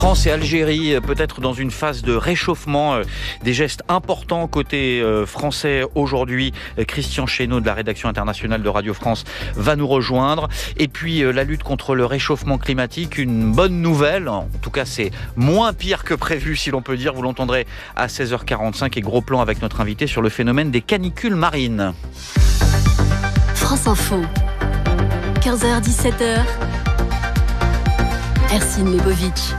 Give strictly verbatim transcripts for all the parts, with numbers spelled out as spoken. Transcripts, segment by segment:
France et Algérie, peut-être dans une phase de réchauffement, euh, des gestes importants côté euh, français aujourd'hui. Christian Chesneau de la rédaction internationale de Radio France va nous rejoindre. Et puis euh, la lutte contre le réchauffement climatique, une bonne nouvelle. En tout cas, c'est moins pire que prévu, si l'on peut dire. Vous l'entendrez à seize heures quarante-cinq et gros plan avec notre invité sur le phénomène des canicules marines. France Info, quinze heures dix-sept heures. Ercine Lebovitch.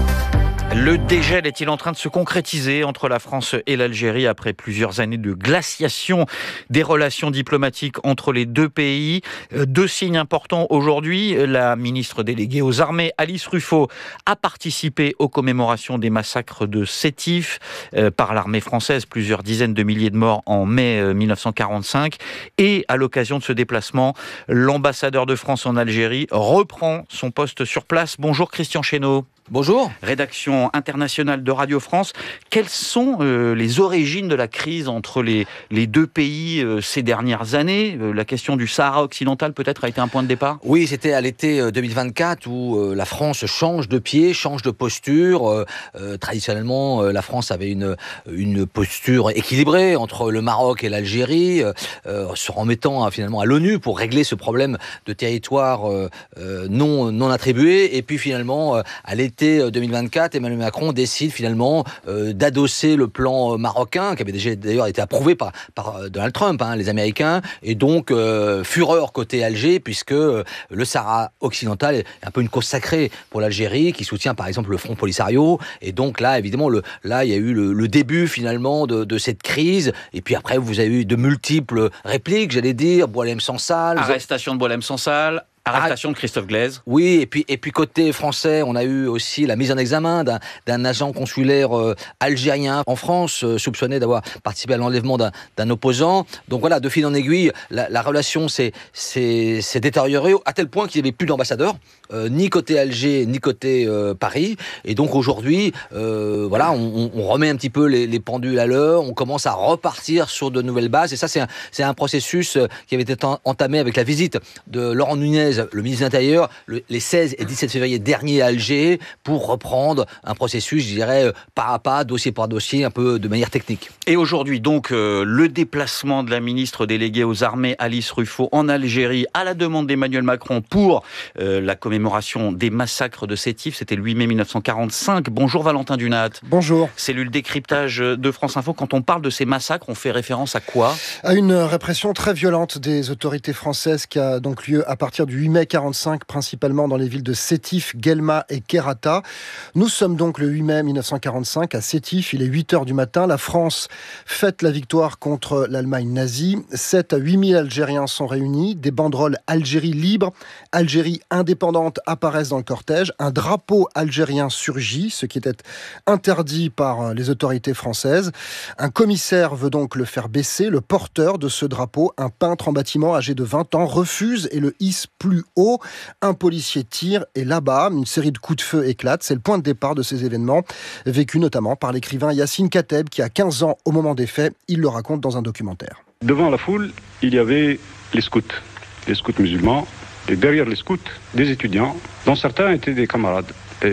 Le dégel est-il en train de se concrétiser entre la France et l'Algérie après plusieurs années de glaciation des relations diplomatiques entre les deux pays? Deux signes importants aujourd'hui. La ministre déléguée aux armées, Alice Ruffo, a participé aux commémorations des massacres de Sétif euh, par l'armée française, plusieurs dizaines de milliers de morts en mai euh, mille neuf cent quarante-cinq. Et à l'occasion de ce déplacement, l'ambassadeur de France en Algérie reprend son poste sur place. Bonjour Christian Chesneau. Bonjour. Rédaction internationale de Radio France. Quelles sont euh, les origines de la crise entre les, les deux pays euh, ces dernières années? euh, La question du Sahara occidental peut-être a été un point de départ? Oui, c'était à l'été deux mille vingt-quatre où euh, la France change de pied, change de posture. Euh, euh, traditionnellement, euh, la France avait une, une posture équilibrée entre le Maroc et l'Algérie, euh, se remettant à, finalement à l'ONU pour régler ce problème de territoire euh, euh, non, non attribué. Et puis finalement, euh, à l'été deux mille vingt-quatre, Emmanuel Macron décide finalement euh, d'adosser le plan marocain, qui avait déjà d'ailleurs été approuvé par, par Donald Trump, hein, les Américains, et donc euh, fureur côté Alger, puisque euh, le Sahara occidental est un peu une cause sacrée pour l'Algérie, qui soutient par exemple le Front Polisario, et donc là, évidemment, le, là, il y a eu le, le début finalement de, de cette crise, et puis après, vous avez eu de multiples répliques, j'allais dire, Boualem Sansal... Arrestation de Boualem Sansal... Arrestation de Christophe Glaise. Oui, et puis, et puis côté français, on a eu aussi la mise en examen d'un, d'un agent consulaire euh, algérien en France, euh, soupçonné d'avoir participé à l'enlèvement d'un, d'un opposant. Donc voilà, de fil en aiguille, la, la relation s'est, s'est, s'est détériorée à tel point qu'il n'y avait plus d'ambassadeur, euh, ni côté Alger, ni côté euh, Paris. Et donc aujourd'hui, euh, voilà, on, on remet un petit peu les, les pendules à l'heure, on commence à repartir sur de nouvelles bases. Et ça, c'est un, c'est un processus qui avait été entamé avec la visite de Laurent Nunez, le ministre de l'Intérieur, le, les seize et dix-sept février dernier à Alger, pour reprendre un processus, je dirais, pas à pas, dossier par dossier, un peu de manière technique. Et aujourd'hui, donc, euh, le déplacement de la ministre déléguée aux armées, Alice Ruffo, en Algérie, à la demande d'Emmanuel Macron pour euh, la commémoration des massacres de Sétif. C'était le huit mai mille neuf cent quarante-cinq. Bonjour Valentin Dunat. Bonjour. Cellule décryptage de France Info. Quand on parle de ces massacres, on fait référence à quoi? À une répression très violente des autorités françaises qui a donc lieu à partir du huit mai quarante-cinq, principalement dans les villes de Sétif, Guelma et Kherrata. Nous sommes donc le huit mai mille neuf cent quarante-cinq à Sétif, il est huit heures du matin. La France fête la victoire contre l'Allemagne nazie. sept à huit mille Algériens sont réunis. Des banderoles Algérie libre, Algérie indépendante apparaissent dans le cortège. Un drapeau algérien surgit, ce qui était interdit par les autorités françaises. Un commissaire veut donc le faire baisser. Le porteur de ce drapeau, un peintre en bâtiment âgé de vingt ans, refuse et le hisse plus haut. Un policier tire et là-bas, une série de coups de feu éclate. C'est le point de départ de ces événements, vécu notamment par l'écrivain Yassine Kateb, qui a quinze ans au moment des faits. Il le raconte dans un documentaire. Devant la foule, il y avait les scouts, les scouts musulmans, et derrière les scouts, des étudiants, dont certains étaient des camarades.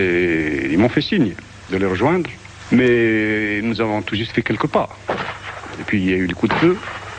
Et ils m'ont fait signe de les rejoindre, mais nous avons tout juste fait quelques pas. Et puis il y a eu les coups de feu,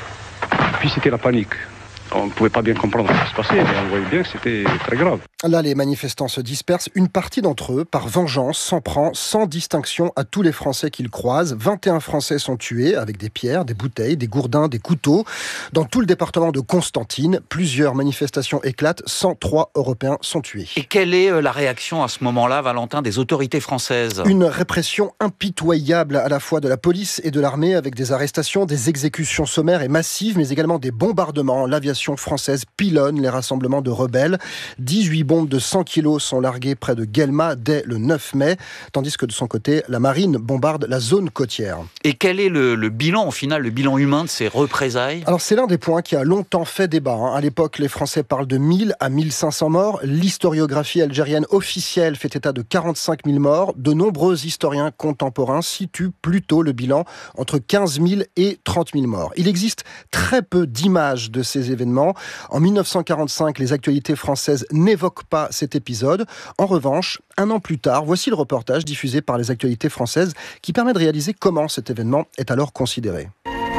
puis c'était la panique. On ne pouvait pas bien comprendre ce qui se passait, mais on voyait bien que c'était très grave. Là, les manifestants se dispersent. Une partie d'entre eux, par vengeance, s'en prend sans distinction à tous les Français qu'ils croisent. vingt et un Français sont tués avec des pierres, des bouteilles, des gourdins, des couteaux. Dans tout le département de Constantine, plusieurs manifestations éclatent. cent trois Européens sont tués. Et quelle est la réaction à ce moment-là, Valentin, des autorités françaises? Une répression impitoyable à la fois de la police et de l'armée, avec des arrestations, des exécutions sommaires et massives, mais également des bombardements. L'aviation française pilonne les rassemblements de rebelles. dix-huit bombes de cent kilos sont larguées près de Guelma dès le neuf mai, tandis que de son côté, la marine bombarde la zone côtière. Et quel est le, le bilan, au final, le bilan humain de ces représailles? Alors c'est l'un des points qui a longtemps fait débat. Hein. À l'époque, les Français parlent de mille à mille cinq cents morts. L'historiographie algérienne officielle fait état de quarante-cinq mille morts. De nombreux historiens contemporains situent plutôt le bilan entre quinze mille et trente mille morts. Il existe très peu d'images de ces événements. En mille neuf cent quarante-cinq, les actualités françaises n'évoquent n'évoque pas cet épisode. En revanche, un an plus tard, voici le reportage diffusé par les Actualités françaises qui permet de réaliser comment cet événement est alors considéré.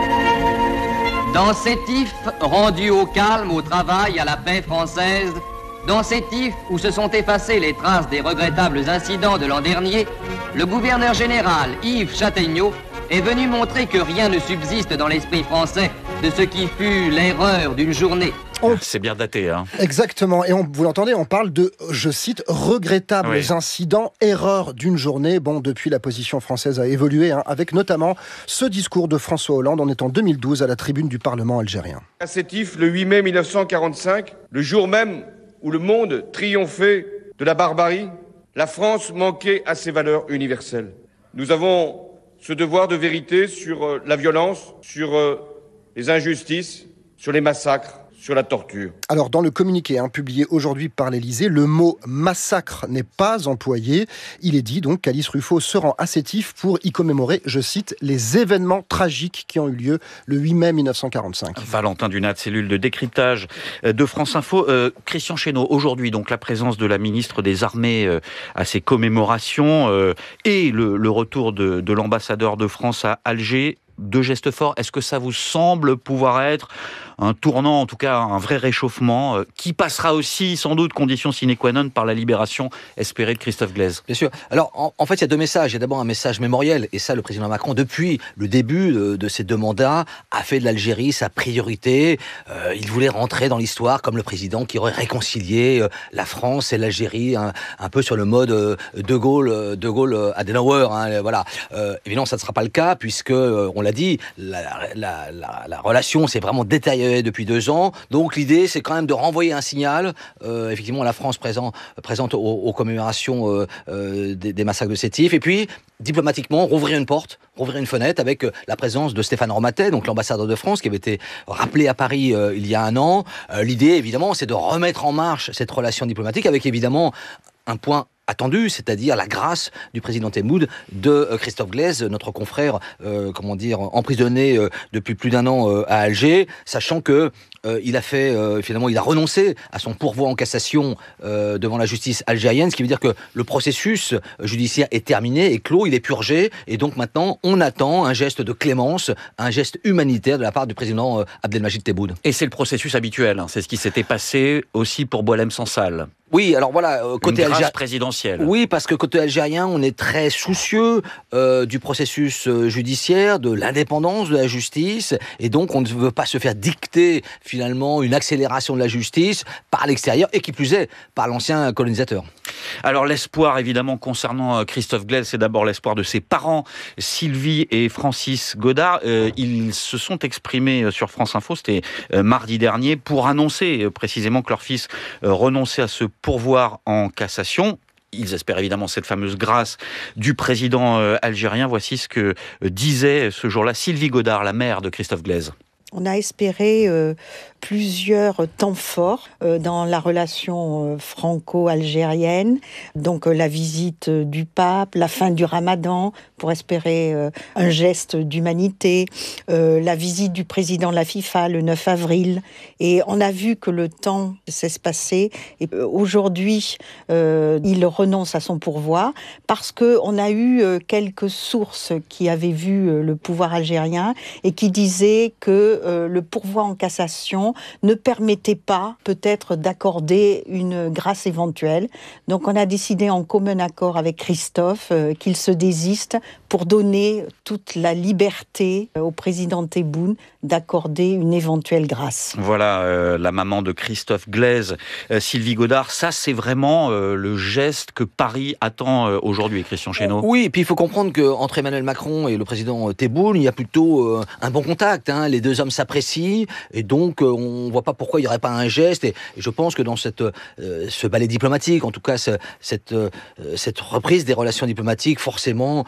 Dans Sétif, rendu au calme, au travail, à la paix française, dans Sétif, où se sont effacées les traces des regrettables incidents de l'an dernier, le gouverneur général Yves Châtaigneau est venu montrer que rien ne subsiste dans l'esprit français de ce qui fut l'erreur d'une journée. On... C'est bien daté, hein. Exactement. Et on, vous l'entendez, on parle de, je cite, regrettables oui. incidents, erreurs d'une journée. Bon, depuis, la position française a évolué, hein, avec notamment ce discours de François Hollande. On est en deux mille douze à la tribune du Parlement algérien. À Sétif, le huit mai mille neuf cent quarante-cinq, le jour même où le monde triomphait de la barbarie, la France manquait à ses valeurs universelles. Nous avons ce devoir de vérité sur euh, la violence, sur euh, les injustices, sur les massacres, sur la torture. Alors, dans le communiqué hein, publié aujourd'hui par l'Élysée, le mot massacre n'est pas employé. Il est dit donc qu'Alice Ruffo se rend à Sétif pour y commémorer, je cite, les événements tragiques qui ont eu lieu le huit mai mille neuf cent quarante-cinq. Valentin Dunat, cellule de décryptage de France Info. Euh, Christian Chesneau, aujourd'hui, donc la présence de la ministre des Armées euh, à ces commémorations euh, et le, le retour de, de l'ambassadeur de France à Alger. Deux gestes forts, est-ce que ça vous semble pouvoir être un tournant, en tout cas un vrai réchauffement, euh, qui passera aussi, sans doute, condition sine qua non, par la libération espérée de Christophe Glaise? Bien sûr. Alors, en, en fait, il y a deux messages. Il y a d'abord un message mémoriel, et ça, le président Macron, depuis le début de, de ces deux mandats, a fait de l'Algérie sa priorité. Euh, il voulait rentrer dans l'histoire comme le président qui aurait réconcilié euh, la France et l'Algérie, un, un peu sur le mode euh, De Gaulle, De Gaulle, Adenauer. Hein, voilà. Euh, évidemment, ça ne sera pas le cas, puisque, euh, on l'a dit, la, la, la, la relation s'est vraiment détériorée depuis deux ans. Donc l'idée, c'est quand même de renvoyer un signal. Euh, effectivement, la France présent, présente aux, aux commémorations euh, euh, des, des massacres de Sétif. Et puis, diplomatiquement, rouvrir une porte, rouvrir une fenêtre avec euh, la présence de Stéphane Romatet, donc l'ambassadeur de France, qui avait été rappelé à Paris euh, il y a un an. Euh, l'idée, évidemment, c'est de remettre en marche cette relation diplomatique avec, évidemment, un point attendu, c'est-à-dire la grâce du président Tebboune de euh, Christophe Glaise, notre confrère, euh, comment dire, emprisonné euh, depuis plus d'un an euh, à Alger, sachant que euh, il a fait, euh, finalement, il a renoncé à son pourvoi en cassation euh, devant la justice algérienne, ce qui veut dire que le processus judiciaire est terminé, est clos, il est purgé, et donc maintenant, on attend un geste de clémence, un geste humanitaire de la part du président euh, Abdelmajid Tebboune. Et c'est le processus habituel, hein. C'est ce qui s'était passé aussi pour Boualem Sansal. Oui, alors voilà, côté algérien présidentiel. Oui, parce que côté algérien, on est très soucieux euh, du processus euh, judiciaire, de l'indépendance de la justice, et donc on ne veut pas se faire dicter finalement une accélération de la justice par l'extérieur, et qui plus est, par l'ancien colonisateur. Alors l'espoir, évidemment, concernant Christophe Glaise, c'est d'abord l'espoir de ses parents, Sylvie et Francis Godard. Euh, ils se sont exprimés sur France Info, c'était euh, mardi dernier, pour annoncer euh, précisément que leur fils euh, renonçait à ce pourvoir en cassation. Ils espèrent évidemment cette fameuse grâce du président euh, algérien. Voici ce que euh, disait ce jour-là Sylvie Godard, la mère de Christophe Glaise. On a espéré euh, plusieurs temps forts euh, dans la relation euh, franco-algérienne, donc euh, la visite euh, du pape, la fin du ramadan pour espérer euh, un geste d'humanité, euh, la visite du président de la FIFA le neuf avril, et on a vu que le temps s'est passé, et euh, aujourd'hui euh, il renonce à son pourvoi parce qu'on a eu euh, quelques sources qui avaient vu euh, le pouvoir algérien et qui disaient que Euh, le pourvoi en cassation ne permettait pas peut-être d'accorder une grâce éventuelle. Donc on a décidé en commun accord avec Christophe euh, qu'il se désiste pour donner toute la liberté euh, au président Tebboune d'accorder une éventuelle grâce. Voilà, euh, la maman de Christophe Glaise, euh, Sylvie Godard, ça c'est vraiment euh, le geste que Paris attend euh, aujourd'hui, Christian Chesneau. Oui, et puis il faut comprendre qu'entre Emmanuel Macron et le président Tebboune, il y a plutôt euh, un bon contact, hein. Les deux hommes s'apprécient, et donc euh, on ne voit pas pourquoi il n'y aurait pas un geste, et, et je pense que dans cette, euh, ce ballet diplomatique, en tout cas ce, cette, euh, cette reprise des relations diplomatiques, forcément, euh, il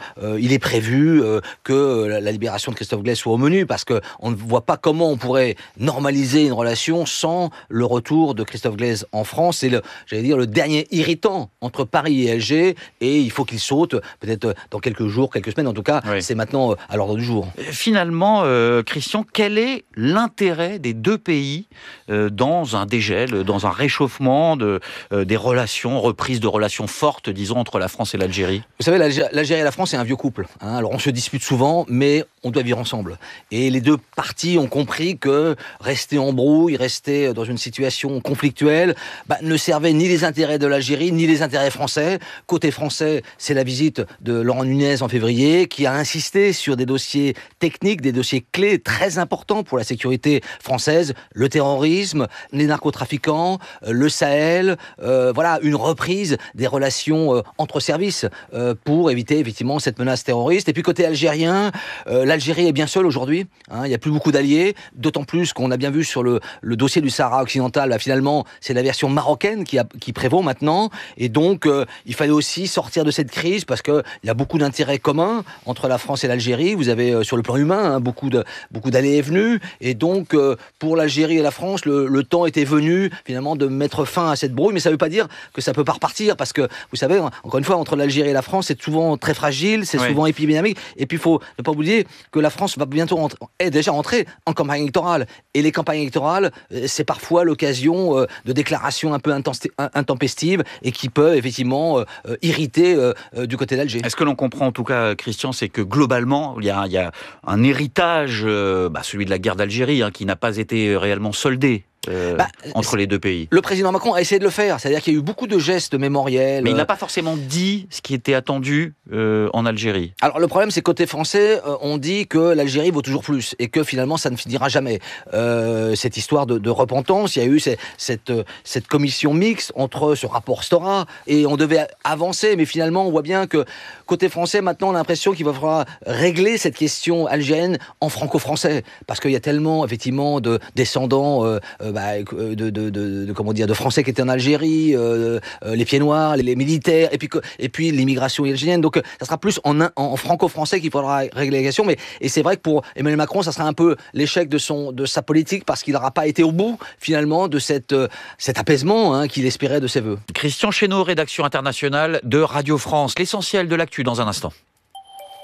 il est prévu euh, que la, la libération de Christophe Glaise soit au menu, parce qu'on ne voit pas comment on pourrait normaliser une relation sans le retour de Christophe Glaise en France. C'est le, j'allais dire, le dernier irritant entre Paris et Alger, et il faut qu'il saute, peut-être dans quelques jours, quelques semaines, en tout cas, oui. C'est maintenant à l'ordre du jour. Finalement, euh, Christian, quel est l'intérêt des deux pays euh, dans un dégel, dans un réchauffement de, euh, des relations, reprise de relations fortes, disons, entre la France et l'Algérie? Vous savez, l'Algérie et la France, c'est un vieux couple. Hein. Alors, on se dispute souvent, mais on doit vivre ensemble. Et les deux parties ont compris que rester en brouille, rester dans une situation conflictuelle, bah, ne servait ni les intérêts de l'Algérie, ni les intérêts français. Côté français, c'est la visite de Laurent Nunez en février, qui a insisté sur des dossiers techniques, des dossiers clés très importants pour la sécurité française, le terrorisme, les narcotrafiquants, le Sahel, euh, voilà, une reprise des relations euh, entre services euh, pour éviter effectivement cette menace terroriste. Et puis côté algérien, euh, l'Algérie est bien seule aujourd'hui, hein, il n'y a plus beaucoup d'alliés, d'autant plus qu'on a bien vu sur le, le dossier du Sahara occidental, là, finalement, c'est la version marocaine qui, a, qui prévaut maintenant, et donc euh, il fallait aussi sortir de cette crise, parce qu'il y a beaucoup d'intérêts communs entre la France et l'Algérie. Vous avez euh, sur le plan humain hein, beaucoup, de, beaucoup d'allées et venues, et donc euh, pour l'Algérie et la France, le, le temps était venu finalement de mettre fin à cette brouille, mais ça ne veut pas dire que ça ne peut pas repartir, parce que vous savez, encore une fois, entre l'Algérie et la France, c'est souvent très fragile, c'est ouais. souvent épidémique, et puis il faut ne pas oublier que la France va bientôt rentrer, est déjà rentrée en campagne électorale, et les campagnes électorales, c'est parfois l'occasion euh, de déclarations un peu intempestives, et qui peuvent effectivement euh, irriter euh, euh, du côté d'Alger. Est-ce que l'on comprend en tout cas, Christian, c'est que globalement, il y a, il y a un héritage, euh, bah, celui de la guerre d'Algérie, hein, qui n'a pas été réellement soldé Euh, bah, entre les deux pays. Le président Macron a essayé de le faire, c'est-à-dire qu'il y a eu beaucoup de gestes mémoriels. Mais il n'a pas forcément dit ce qui était attendu euh, en Algérie. Alors le problème, c'est que côté français, euh, on dit que l'Algérie vaut toujours plus et que finalement ça ne finira jamais. Euh, cette histoire de, de repentance, il y a eu cette, cette, cette commission mixte entre ce rapport Stora et on devait avancer, mais finalement on voit bien que côté français, maintenant on a l'impression qu'il va falloir régler cette question algérienne en franco-français, parce qu'il y a tellement effectivement de descendants euh, Bah, de, de, de, de, comment dire, de Français qui étaient en Algérie, euh, euh, les pieds noirs, les, les militaires, et puis, et puis l'immigration algérienne. Donc ça sera plus en, en franco-français qu'il faudra régler la question. Mais, et c'est vrai que pour Emmanuel Macron, ça sera un peu l'échec de, son, de sa politique, parce qu'il n'aura pas été au bout, finalement, de cette, euh, cet apaisement hein, qu'il espérait de ses voeux. Christian Chesneau, rédaction internationale de Radio France. L'essentiel de l'actu dans un instant.